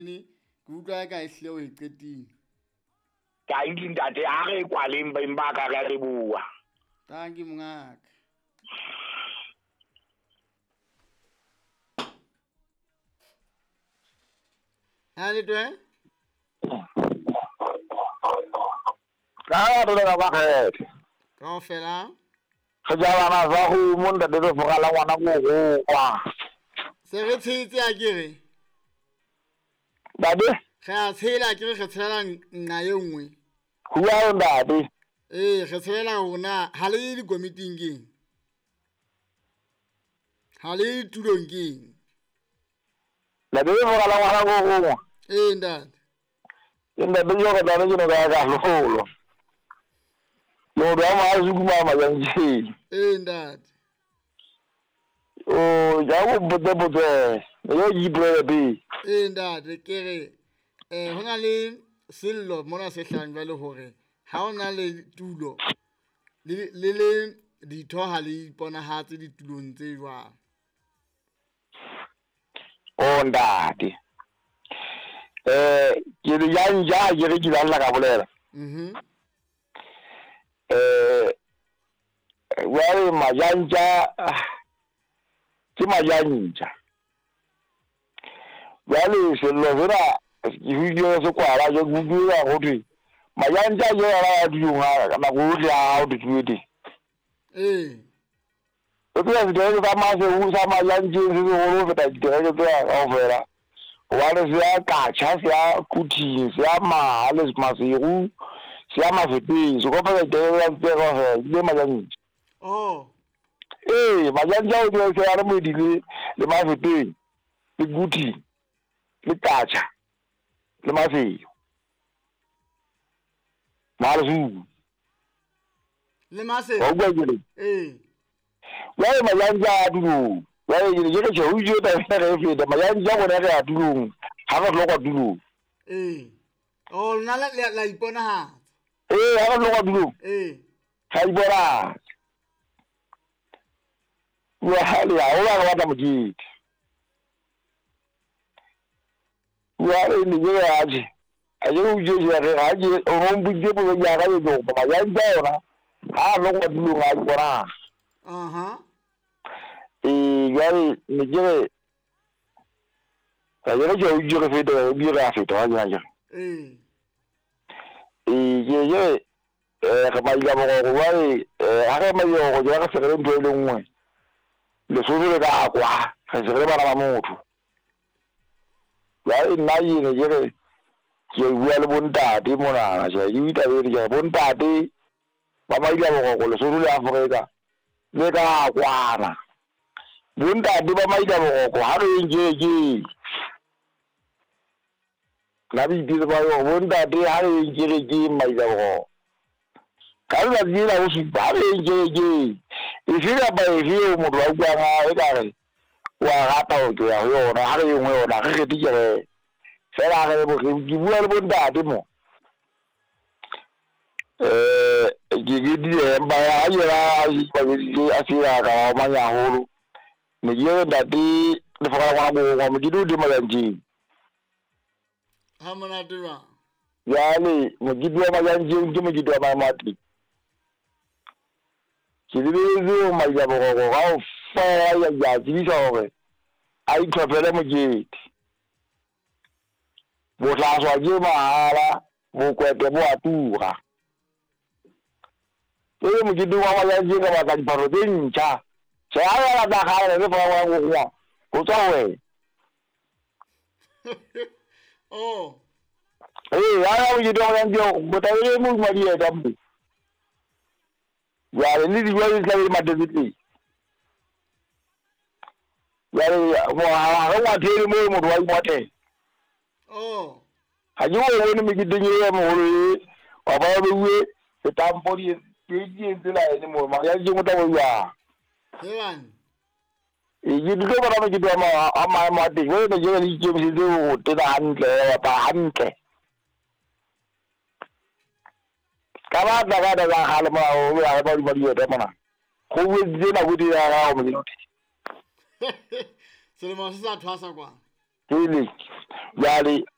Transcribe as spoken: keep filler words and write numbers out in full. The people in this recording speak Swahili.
ni kuka ka ihle o iqetile ka idin tate a re kwaleng ba imba ka ka re bua tangi mngaka ali twe ka re ga ba khet ka fela ga ja bana ba go monda de go gala ngwana go go kwa se re tshitse a kere dade ga tshela ke re tshela nna ye nngwe huwa ndade eh re tshela rona ha le di committee ngeng ha le tulong ngeng la de go gala ngwana go go eh ndade inda de yo ga dale no ga ga lo lo do ma zu kuma ma yanji eh ndade o ya go bote bote yo yi bre be eh ndade ke re eh hona le sello mona se hlang ba le hore ha ona le tulo le le ditho ha le iponahatse ditulong tse jwang o ndade eh ke le yanja ke re ke la ka bolela mhm eh wale majanja ke majanja wale se lo vera video se kwala je gugu ya hoti majanja je ra du ha na go ya o du tuti eh o tu ya de ba ma se u sa majanja se go ro ta de de ya o vera wale se ka cha se ya kuti se ya ma ale ma se ru se ya ma fete so go pa de ya de go le majanja oh eh majanja o de se ya mo di le ma fete le guti le tacha le mafeo malu le mase o gwa gele eh wa majanja dulu wa ye je ke u je ta re fe da majanja go na ga dulu ha ga lo go dulu eh oh na la la ipona ha eh ha ga lo go dulu eh ha ibora wa hali ya wa wa ta muji wa ni je ya ji aje u je ya re aje o ron bu je bu ya ga yo ba majanja na ha lo go dulu ga ibora aha eh gari ni je ta je je u je fe da bi ra fe to ya ya eh eh je je eh ka ba ya bo go wa eh ha ga ma yo go ja ka se re ntwe le nngwe le so le ga kwa ga se re bana ba motho ya nna yi ne je ke bua le bontate mona ja yi ta be ja bontate ba ba ya bo go le so le Afrika le ka kwana bontate ba mai da bo go ha re nje je la bi bi ba yo bontate ha re nje je mai da bo ka la di la o su ba re nje je e fira ba e fi mo do gwa nga e ka re wa ga ta o ya yo na ha re ngwe o na ge di je se la ge bo ke bua le bontate mo eh ke ke di ba ya ya ba di asira ka ma ya holo ni je da di le fa wa go go mo di du di ma yanji ha mona dira ya le mo di du ma yanji ndi mo di du ma ma ti ki di le ma ya bo go ga fa ya ya di so re ai ka pele mo ji bo tla so je ma ala bo kwete bo atura e mo di du ma yanji ka ba ka di paro de ncha se ala da ka le fa wa go go ko tsa we oh eh ya ya mo di du ma yanji bo ta le mo ma di e da mo ya le ni di wa is la ma de di ya mo ha wa te mo mo do wa te oh ha ji wo ni mi gidin ye mo ri o ba be we e ta mpo di ti ji ti la ni mo ma ya ji mo ta wo ya hewan e ji do ba ma ji do ma ma ma de we de je li ji mi do te da han ke pa han ke ka ba da ga da ga hal ma o ya ba ba di da ma ko we de na go di ya ga o mi no Seulement ça toi ça quoi Really, really,